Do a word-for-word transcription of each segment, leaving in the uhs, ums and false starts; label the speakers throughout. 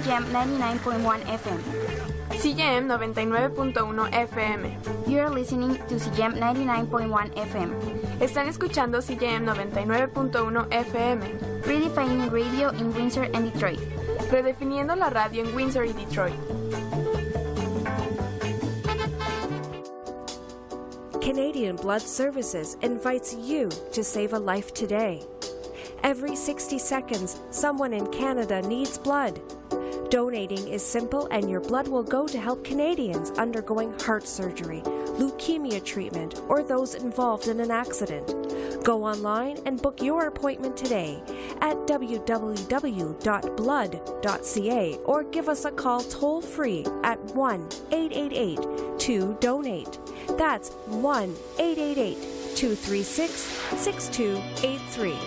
Speaker 1: G M ninety-nine point one F M.
Speaker 2: C G M noventa y nueve punto uno F M.
Speaker 1: You're listening to C G M ninety-nine point one F M.
Speaker 2: Están escuchando C G M noventa y nueve punto uno F M.
Speaker 1: Redefining radio in Windsor and Detroit.
Speaker 2: Redefiniendo la radio en Windsor y Detroit.
Speaker 3: Canadian Blood Services invites you to save a life today. Every sixty seconds, someone in Canada needs blood. Donating is simple, and your blood will go to help Canadians undergoing heart surgery, leukemia treatment, or those involved in an accident. Go online and book your appointment today at w w w dot blood dot c a or give us a call toll-free at one eight eight eight two donate. That's one eight eight eight two three six six two eight three.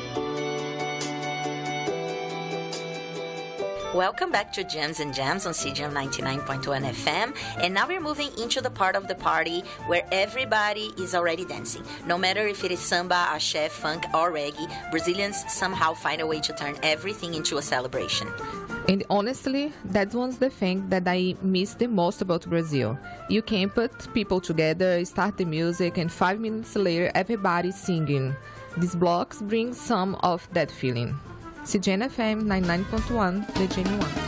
Speaker 4: Welcome back to Gems and Jams on C G M ninety-nine point one F M, and now we're moving into the part of the party where everybody is already dancing. No matter if it is samba, axé, funk, or reggae, Brazilians somehow find a way to turn everything into a celebration.
Speaker 5: And honestly, that's one the thing that I miss the most about Brazil. You can put people together, start the music, and five minutes later, everybody's singing. These blocks bring some of that feeling. C G M F M ninety-nine point one, the genuine one.